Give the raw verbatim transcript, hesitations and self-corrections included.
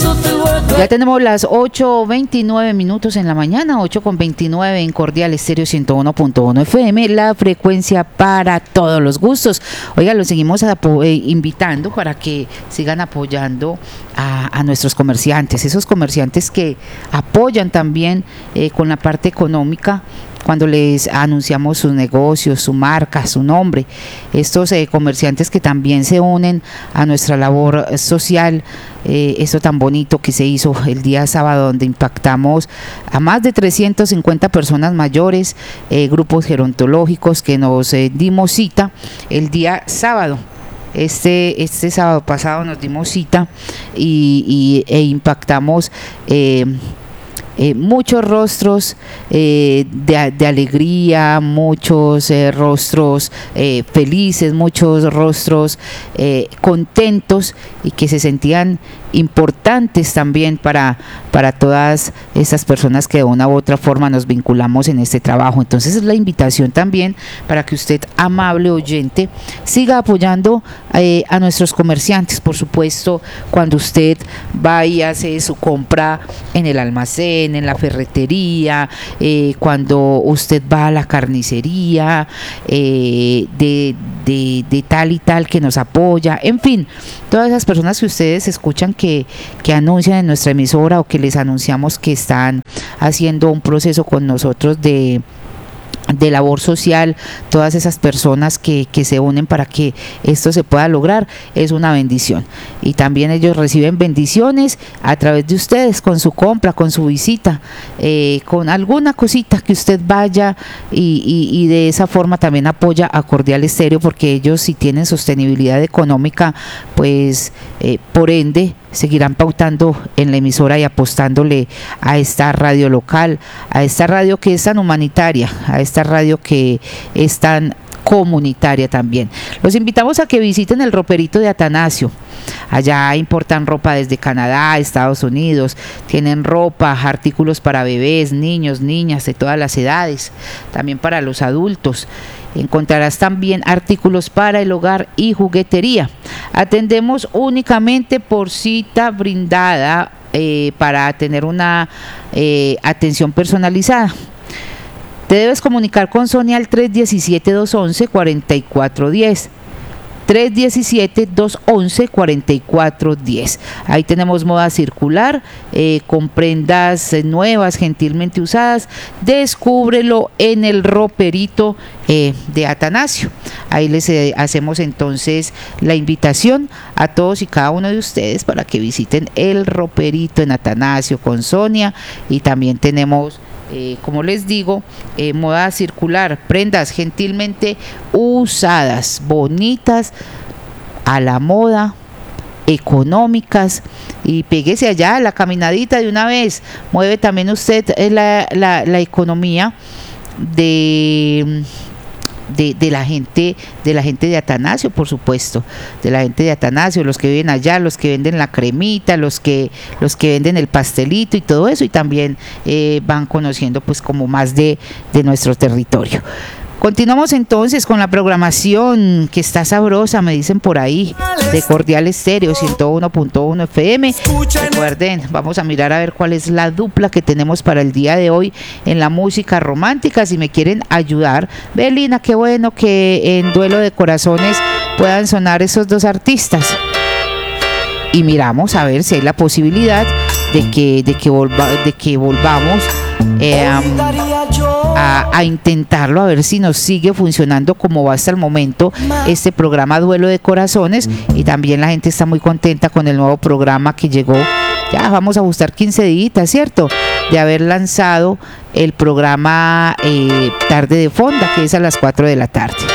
Ya tenemos las ocho veintinueve minutos en la mañana, ocho con veintinueve en Cordial Estéreo ciento uno punto uno F M, la frecuencia para todos los gustos. Oiga, los seguimos apo- eh, invitando para que sigan apoyando a, a nuestros comerciantes, esos comerciantes que apoyan también eh, con la parte económica cuando les anunciamos sus negocios, su marca, su nombre. Estos eh, comerciantes que también se unen a nuestra labor social, eh, esto tan bonito que se hizo el día sábado, donde impactamos a más de trescientas cincuenta personas mayores, eh, grupos gerontológicos que nos eh, dimos cita el día sábado. Este, este sábado pasado nos dimos cita y, y, e impactamos eh, Eh, muchos rostros eh, de, de alegría, muchos eh, rostros eh, felices, muchos rostros eh, contentos y que se sentían importantes también para, para todas esas personas que de una u otra forma nos vinculamos en este trabajo. Entonces es la invitación también para que usted, amable oyente, siga apoyando eh, a nuestros comerciantes. Por supuesto, cuando usted va y hace su compra en el almacén, en la ferretería, eh, cuando usted va a la carnicería, eh, de, de, de tal y tal que nos apoya, en fin, todas esas personas que ustedes escuchan que, que anuncian en nuestra emisora o que les anunciamos que están haciendo un proceso con nosotros de de labor social, todas esas personas que, que se unen para que esto se pueda lograr, es una bendición. Y también ellos reciben bendiciones a través de ustedes, con su compra, con su visita, eh, con alguna cosita que usted vaya y, y, y de esa forma también apoya a Cordial Estéreo, porque ellos, si tienen sostenibilidad económica, pues eh, por ende seguirán pautando en la emisora y apostándole a esta radio local, a esta radio que es tan humanitaria, a esta radio que es tan comunitaria también. Los invitamos a que visiten el roperito de Atanasio. Allá importan ropa desde Canadá, Estados Unidos, tienen ropa, artículos para bebés, niños, niñas de todas las edades, también para los adultos. Encontrarás también artículos para el hogar y juguetería. Atendemos únicamente por cita brindada eh, para tener una eh, atención personalizada. Te debes comunicar con Sonia al tres uno siete, dos uno uno, cuatro cuatro uno cero. tres uno siete, dos uno uno, cuatro cuatro uno cero. Ahí tenemos moda circular, eh, con prendas eh, nuevas, gentilmente usadas. Descúbrelo en el roperito eh, de Atanasio. Ahí les eh, hacemos entonces la invitación a todos y cada uno de ustedes para que visiten el roperito en Atanasio con Sonia. Y también tenemos, Eh, como les digo, eh, moda circular, prendas gentilmente usadas, bonitas, a la moda, económicas, y péguese allá la caminadita de una vez. Mueve también usted eh, la, la, la economía de De, de la gente de la gente de Atanasio, por supuesto, de la gente de Atanasio, los que viven allá, los que venden la cremita, los que los que venden el pastelito y todo eso, y también eh, van conociendo pues como más de, de nuestro territorio. Continuamos entonces con la programación que está sabrosa, me dicen por ahí, de Cordial Estéreo ciento uno punto uno F M. Recuerden, vamos a mirar a ver cuál es la dupla que tenemos para el día de hoy en la música romántica. Si me quieren ayudar, Belina, qué bueno que en Duelo de Corazones puedan sonar esos dos artistas. Y miramos a ver si hay la posibilidad de que, de que, volva, de que volvamos eh, a, a intentarlo, a ver si nos sigue funcionando como va hasta el momento este programa Duelo de Corazones. Y también la gente está muy contenta con el nuevo programa que llegó. Ya vamos a ajustar quince días, ¿cierto?, de haber lanzado el programa eh, Tarde de Fonda, que es a las cuatro de la tarde.